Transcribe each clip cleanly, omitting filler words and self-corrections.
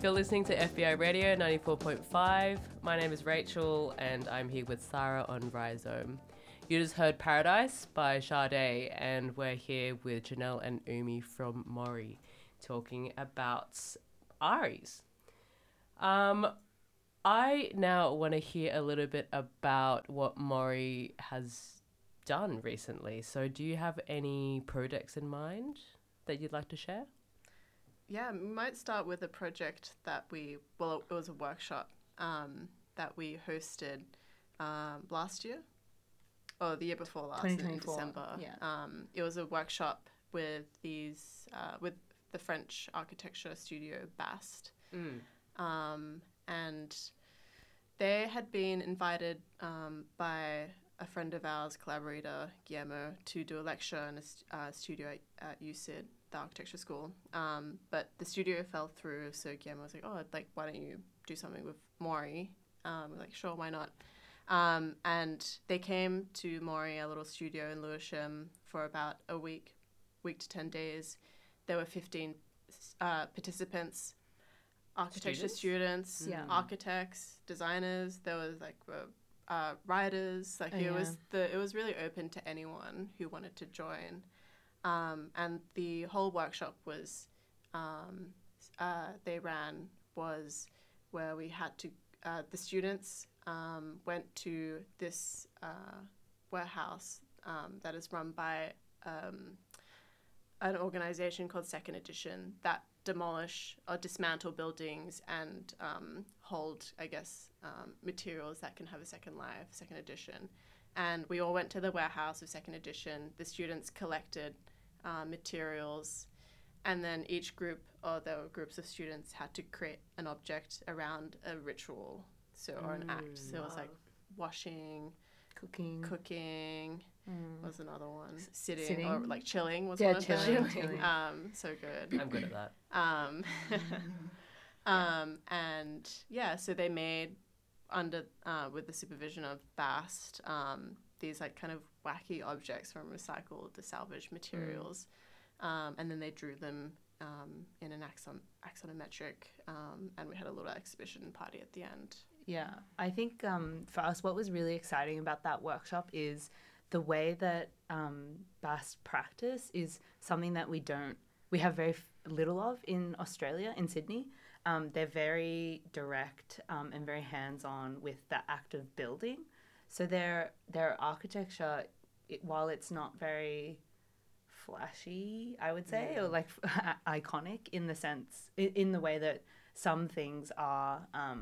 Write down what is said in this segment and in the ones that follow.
You're listening to FBI Radio 94.5. My name is Rachel and I'm here with Sarah on Rhizome. You just heard Paradise by Sade, and we're here with Janelle and Umi from Mori talking about Aries. I now want to hear a little bit about what Mori has done recently. So do you have any projects in mind that you'd like to share? Yeah, we might start with a project that it was a workshop that we hosted last year, or the year before last, in December. Yeah. It was a workshop with with the French architecture studio Bast. And they had been invited by a friend of ours, collaborator Guillermo, to do a lecture in a studio at UCID, the architecture school. But the studio fell through, so Guillermo was like, why don't you do something with Mori? We're like, sure, why not? And they came to Mori, a little studio in Lewisham, for about a week to 10 days. There were 15 participants, architecture students, architects, designers. There was writers. It was really open to anyone who wanted to join. And the whole workshop was where we had to the students went to this warehouse that is run by an organization called Second Edition that demolish or dismantle buildings and hold, materials that can have a second life, second edition. And we all went to the warehouse of Second Edition. The students collected materials, and then each group, or there were groups of students, had to create an object around a ritual, or an act. So it was like washing, cooking. Was another one. Sitting or like chilling was one of them. Chilling. So good. I'm good at that. So they made with the supervision of Bast these kind of wacky objects from recycled to salvaged materials, and then they drew them in an axonometric, and we had a little exhibition party at the end. Yeah, I think for us, what was really exciting about that workshop is the way that Bast practice is something that we have very little of in Australia, in Sydney. They're very direct and very hands-on with the act of building. So their architecture, while it's not very flashy, I would say, or iconic in the way that some things are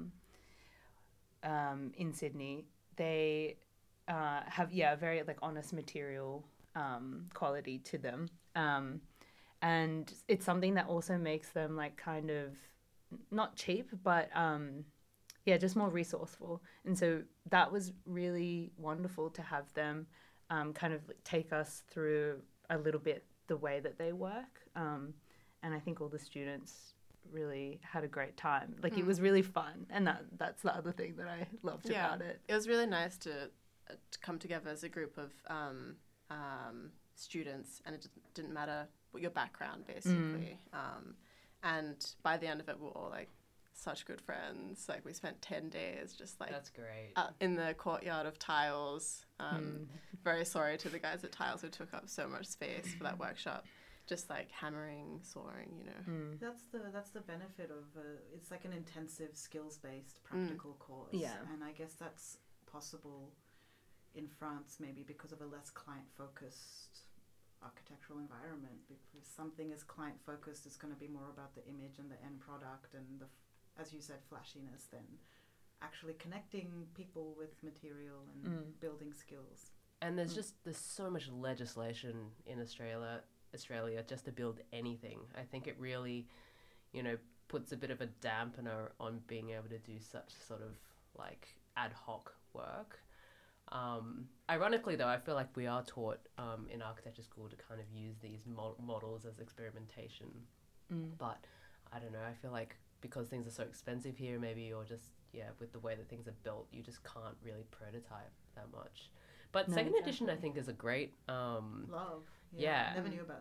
in Sydney, they have a very honest material quality to them, and it's something that also makes them kind of not cheap, but just more resourceful. And so that was really wonderful to have them kind of take us through a little bit the way that they work, and I think all the students really had a great time. It was really fun, and that's the other thing that I loved about it. It was really nice to come together as a group of students, and it didn't matter what your background, basically. And by the end of it, we were all such good friends. We spent 10 days just that's great in the courtyard of Tiles. Very sorry to the guys at Tiles who took up so much space for that workshop. Just hammering, sawing, That's the benefit of it's like an intensive skills-based practical course. Yeah. And I guess that's possible in France maybe because of a less client-focused architectural environment. Because something is client-focused, it's going to be more about the image and the end product and the, as you said, flashiness than actually connecting people with material and building skills. And there's so much legislation in Australia just to build anything. I think it really, puts a bit of a dampener on being able to do such sort of ad hoc work. Ironically, though, I feel like we are taught in architecture school to kind of use these models as experimentation. But I don't know, I feel like because things are so expensive here, maybe, or just, with the way that things are built, you just can't really prototype that much. But Second Edition, I think, is a great... Love. Yeah. I never knew about that.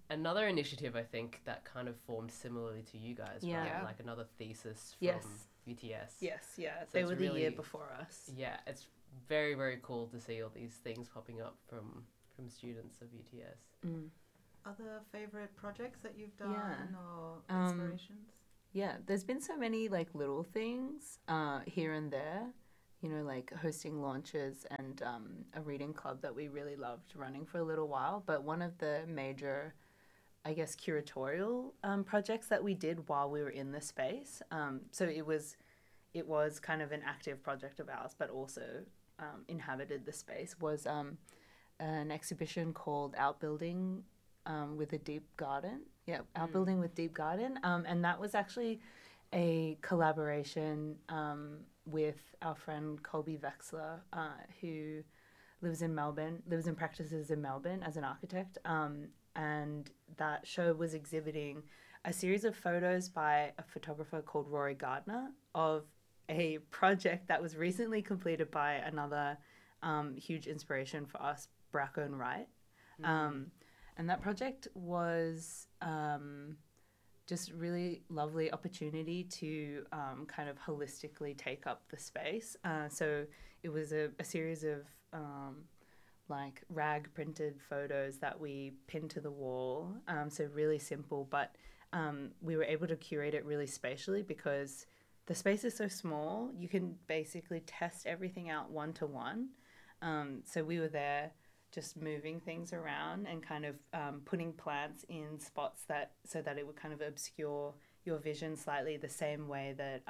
another initiative I think that kind of formed similarly to you guys, Yeah. right? Yeah. Like another thesis from Yes. UTS. Yes, yeah. So They it's were the year really- before us. Yeah, it's very, very cool to see all these things popping up from students of UTS. Mm. Other favorite projects that you've done Yeah. or Um, inspirations? Yeah, there's been so many like little things here and there, you know, like hosting launches and a reading club that we really loved running for a little while. But one of the major, I guess, curatorial projects that we did while we were in the space. So it was kind of an active project of ours, but also inhabited the space. Was an exhibition called Outbuilding with a Deep Garden. Yeah, Outbuilding with Deep Garden. And that was actually a collaboration with our friend Colby Vexler, who lives and practices in Melbourne as an architect. And that show was exhibiting a series of photos by a photographer called Rory Gardner of a project that was recently completed by another huge inspiration for us, Bracken Wright. And that project was just really lovely opportunity to kind of holistically take up the space. So it was a series of like rag printed photos that we pinned to the wall. So really simple, but we were able to curate it really spatially because the space is so small. You can basically test everything out one to one. So we were there just moving things around and kind of putting plants in spots so that it would kind of obscure your vision slightly, the same way that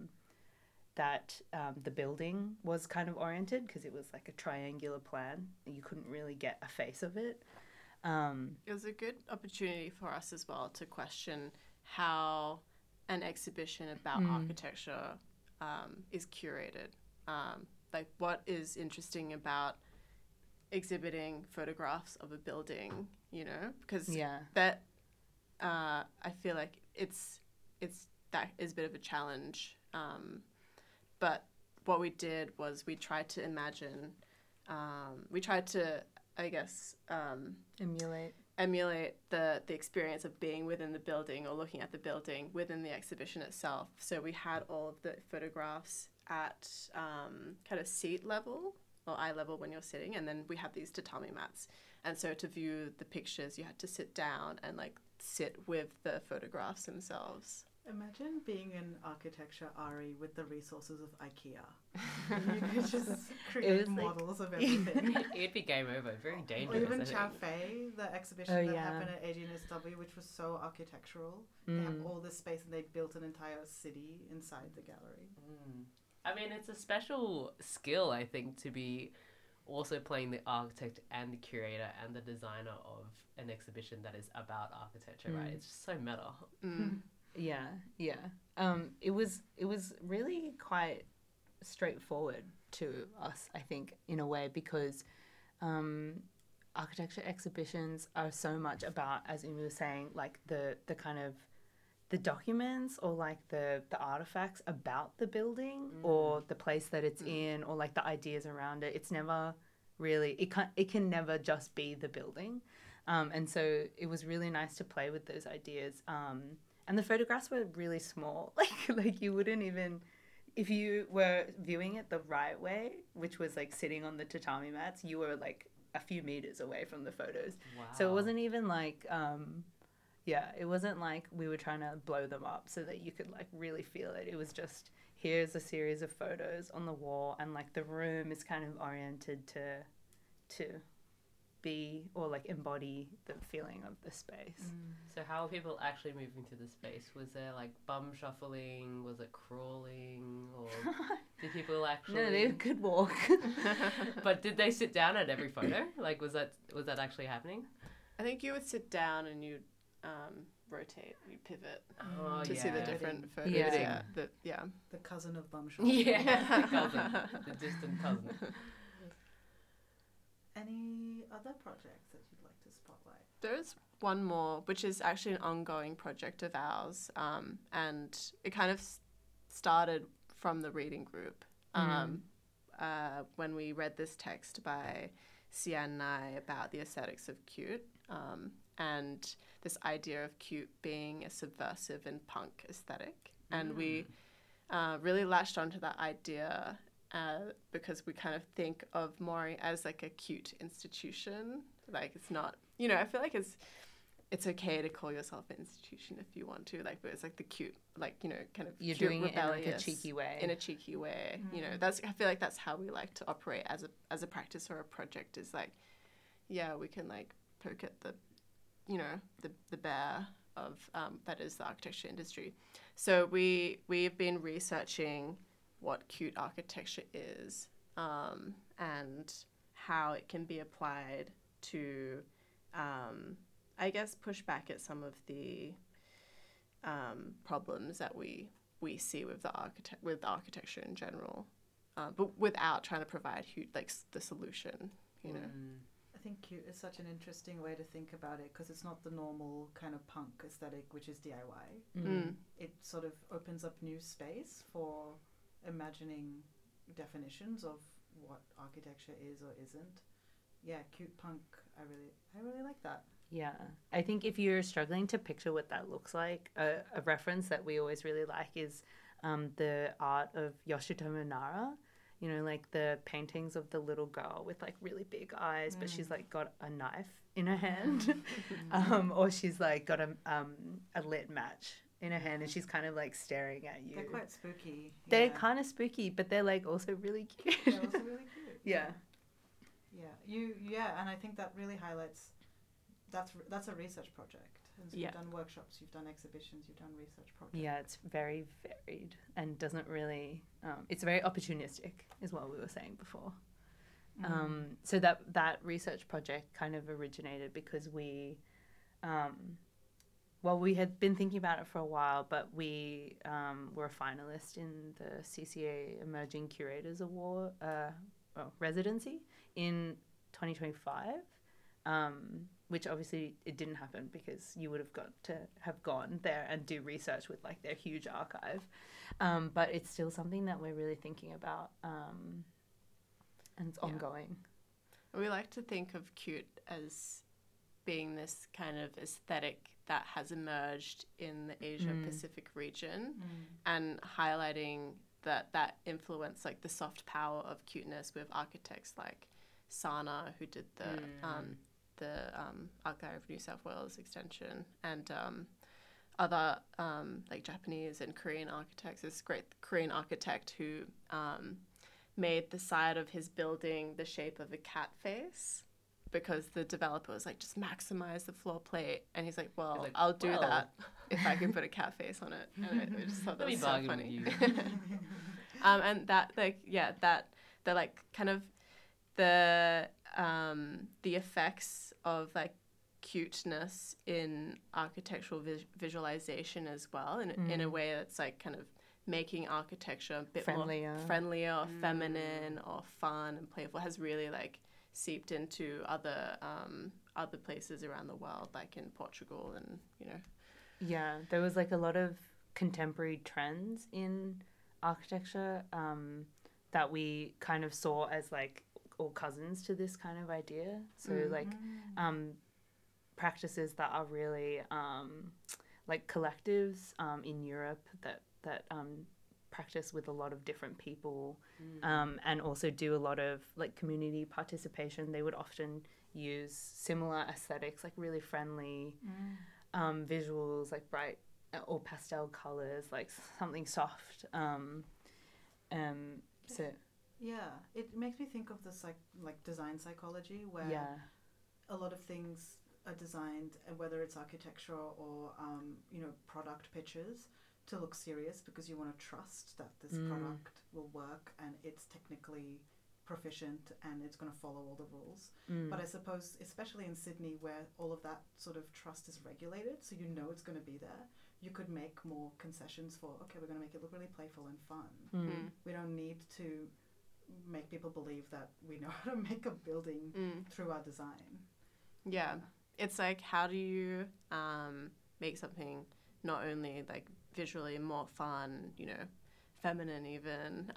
the building was kind of oriented, because it was like a triangular plan. You couldn't really get a face of it. It was a good opportunity for us as well to question how an exhibition about architecture is curated. Like, what is interesting about exhibiting photographs of a building, you know? Because that I feel like it's that is a bit of a challenge. But what we did was we tried to imagine, I guess, emulate the experience of being within the building or looking at the building within the exhibition itself. So we had all of the photographs at kind of seat level or eye level when you're sitting, and then we have these tatami mats. And so to view the pictures, you had to sit down and like sit with the photographs themselves. Imagine being an architecture RE with the resources of IKEA. You could just create models of everything. It'd be game over. Very Or dangerous. even I think. Cafe, the exhibition that happened at AGNSW, which was so architectural. They have all this space and they built an entire city inside the gallery. I mean, it's a special skill, I think, to be also playing the architect and the curator and the designer of an exhibition that is about architecture, right? It's just so meta. Yeah. It was really quite straightforward to us, I think, in a way, because architecture exhibitions are so much about, as Umi was saying, like the kind of the documents or like the artifacts about the building or the place that it's in, or like the ideas around it. It's never really, it can never just be the building. And so it was really nice to play with those ideas. And the photographs were really small. Like you wouldn't even, if you were viewing it the right way, which was like sitting on the tatami mats, you were like a few meters away from the photos. Wow. So it wasn't even like, it wasn't like we were trying to blow them up so that you could like really feel it. It was just, here's a series of photos on the wall, and like the room is kind of oriented to be or like embody the feeling of the space. So how are people actually moving through the space? Was there like bum shuffling? Was it crawling? Or did people actually... No, they could walk. But did they sit down at every photo? Like, was that actually happening? I think you would sit down and you'd rotate, you pivot to see the different photos. Yeah. The cousin of bum shuffling. Yeah, the cousin, the distant cousin. Any other projects that you'd like to spotlight? There's one more, which is actually an ongoing project of ours, and it kind of started from the reading group. When we read this text by Sian Nai about the aesthetics of cute, and this idea of cute being a subversive and punk aesthetic. And we really latched onto that idea because we kind of think of Mori as like a cute institution. Like it's not, I feel like it's okay to call yourself an institution if you want to, like, but it's like the cute, like, kind of You're cute, doing it in like a rebellious, cheeky way. in a cheeky way. I feel like that's how we like to operate as a practice or a project, is like, yeah, we can like poke at the bear of that is the architecture industry. So we've been researching what cute architecture is, and how it can be applied to, I guess, push back at some of the problems that we see with with architecture in general, but without trying to provide the solution. I think cute is such an interesting way to think about it, because it's not the normal kind of punk aesthetic, which is DIY. It sort of opens up new space for imagining definitions of what architecture is or isn't. Yeah, cute punk. I really like that. Yeah, I think if you're struggling to picture what that looks like, a reference that we always really like is the art of Yoshitomo Nara. Like the paintings of the little girl with like really big eyes, but she's like got a knife in her hand, or she's like got a lit match in her hand, and she's kind of like staring at you. They're quite spooky. They're kind of spooky, but they're like also really cute. They're also really cute. Yeah. And I think that really highlights that's a research project. And so you've done workshops, you've done exhibitions, you've done research projects. Yeah, it's very varied and doesn't really. It's very opportunistic, is what we were saying before. So that research project kind of originated because we, we had been thinking about it for a while, but we were a finalist in the CCA Emerging Curators Award residency in 2025. Which obviously it didn't happen because you would have got to have gone there and do research with like their huge archive. But it's still something that we're really thinking about, and it's ongoing. We like to think of cute as being this kind of aesthetic that has emerged in the Asia Pacific region, and highlighting that influence, like the soft power of cuteness with architects like Sana, who did the Archive of New South Wales extension, and other like Japanese and Korean architects. This great Korean architect who made the side of his building the shape of a cat face, because the developer was like, just maximize the floor plate, and he's like, I'll do that if I can put a cat face on it. And I just thought that was so funny. And that the like kind of the effects of like cuteness in architectural visualization as well, in a way that's like kind of making architecture a bit friendlier, or feminine or fun and playful, has really like seeped into other places around the world, like in Portugal and Yeah, there was like a lot of contemporary trends in architecture that we kind of saw as like all cousins to this kind of idea. So like practices that are really like collectives in Europe that practice with a lot of different people, and also do a lot of like community participation. They would often use similar aesthetics, like really friendly visuals, like bright or pastel colors, like something soft. So yeah, it makes me think of this like design psychology, where a lot of things are designed, whether it's architecture or product pitches, to look serious, because you want to trust that this product will work and it's technically proficient and it's going to follow all the rules. But I suppose, especially in Sydney, where all of that sort of trust is regulated, so it's going to be there, you could make more concessions for, okay, we're going to make it look really playful and fun. We don't need to make people believe that we know how to make a building through our design. Yeah. It's like, how do you make something not only like visually more fun, feminine even,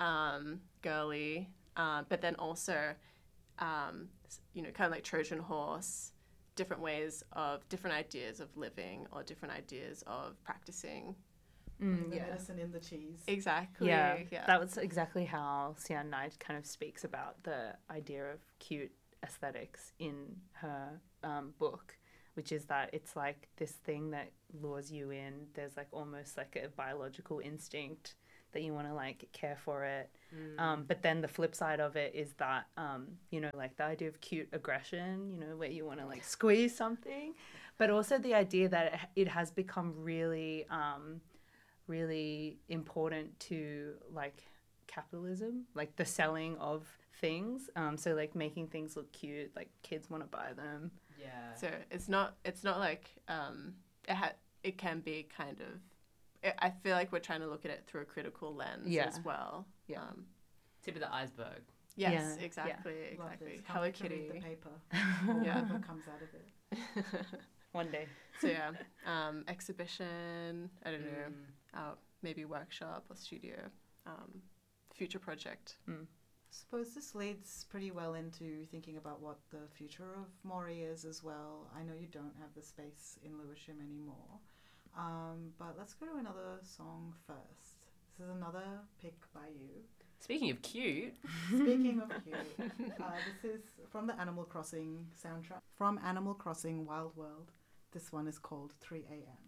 girly, but then also, kind of like Trojan horse different ways of different ideas of living or different ideas of practicing. The Yeah. medicine in the cheese. Exactly. Yeah, Yeah. that was exactly how Sian Knight kind of speaks about the idea of cute aesthetics in her book, which is that it's like this thing that lures you in. There's like almost like a biological instinct that you want to like care for it. But then the flip side of it is that, you know, like the idea of cute aggression, you know, where you want to like squeeze something, but also the idea that it has become really, really important to like capitalism, like the selling of things. So like making things look cute, like kids want to buy them. Yeah. So it's not like it can be kind of. I feel like we're trying to look at it through a critical lens Yeah. as well. Yeah. Tip of the iceberg. Yes, Yeah. exactly, Love exactly. this. Can't Hello wait to read Kitty. the paper. Yeah. Whatever comes out of it. One day. So yeah, exhibition. I don't know. Mm. Maybe workshop or studio. Future project. Suppose this leads pretty well into thinking about what the future of Mori is as well. I know you don't have the space in Lewisham anymore, but let's go to another song first. This is another pick by you. Speaking of cute, Speaking of cute, this is from the Animal Crossing soundtrack. From Animal Crossing Wild World. This one is called 3 a.m.